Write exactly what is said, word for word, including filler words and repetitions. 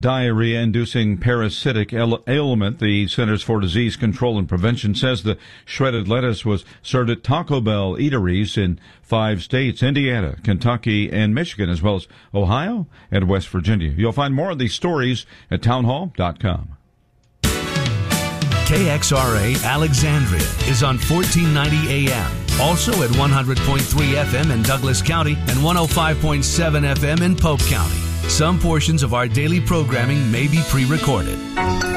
diarrhea-inducing parasitic ailment. The Centers for Disease Control and Prevention says the shredded lettuce was served at Taco Bell eateries in five states, Indiana, Kentucky, and Michigan, as well as Ohio and West Virginia. You'll find more of these stories at townhall dot com. K X R A Alexandria is on fourteen ninety A M, also at one hundred point three F M in Douglas County and one oh five point seven F M in Polk County. Some portions of our daily programming may be pre-recorded.